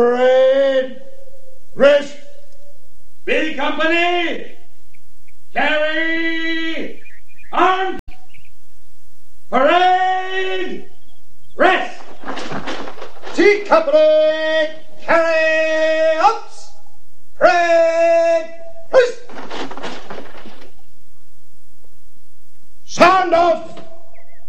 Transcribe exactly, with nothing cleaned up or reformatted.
Parade! Rest! B Company! Carry! On! Parade! Rest! T Company! Carry! Ups! Parade! Rest! Sound off!